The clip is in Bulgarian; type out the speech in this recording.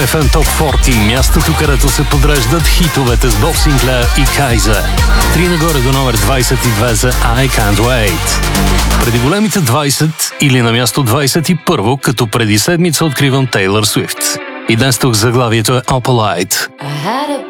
FM Top 40, мястото, където се подреждат хитовете с Боб Синклер и Кайзер. 3 нагоре до номер 22 за I Can't Wait. Преди големите 20 или на място 21, като преди седмица откривам Тейлър Свифт. И днес тук заглавието е Opalite.